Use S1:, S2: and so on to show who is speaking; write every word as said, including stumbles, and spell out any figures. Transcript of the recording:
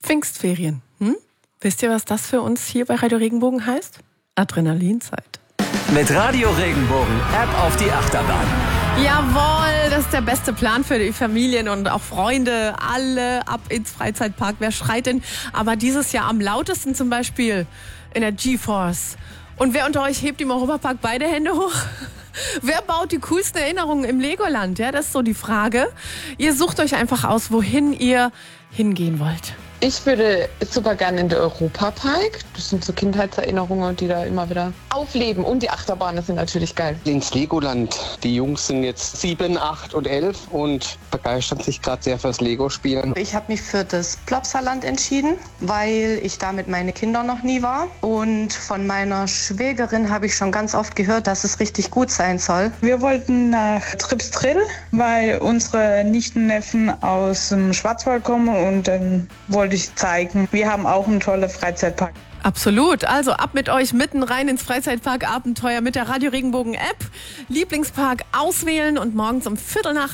S1: Pfingstferien. Hm? Wisst ihr, was das für uns hier bei Radio Regenbogen heißt? Adrenalinzeit.
S2: Mit Radio Regenbogen App auf die Achterbahn.
S1: Jawohl, das ist der beste Plan für die Familien und auch Freunde. Alle ab ins Freizeitpark. Wer schreit denn aber dieses Jahr am lautesten zum Beispiel in der GeForce? Und wer unter euch hebt im Europapark beide Hände hoch? Wer baut die coolsten Erinnerungen im Legoland? Ja, das ist so die Frage. Ihr sucht euch einfach aus, wohin ihr hingehen wollt.
S3: Ich würde super gerne in den Europapark. Das sind so Kindheitserinnerungen, die da immer wieder aufleben. Und die Achterbahnen sind natürlich geil.
S4: Ins Legoland. Die Jungs sind jetzt sieben, acht und elf und begeistern sich gerade sehr fürs Lego-Spielen.
S5: Ich habe mich für das Plopsaland entschieden, weil ich da mit meinen Kindern noch nie war. Und von meiner Schwägerin habe ich schon ganz oft gehört, dass es richtig gut sein soll.
S6: Wir wollten nach Tripsdrill, weil unsere Nichten, Neffen aus dem Schwarzwald kommen und dann wollte ich zeigen, wir haben auch einen tollen Freizeitpark.
S1: Absolut. Also ab mit euch mitten rein ins Freizeitpark Abenteuer mit der Radio Regenbogen App. Lieblingspark auswählen und morgens um Viertel nach